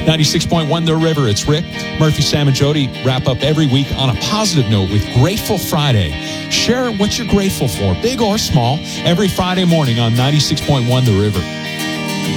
96.1 The River. It's Rick, Murphy, Sam, and Jody wrap up every week on a positive note with Grateful Friday. Share what you're grateful for, big or small, every Friday morning on 96.1 The River.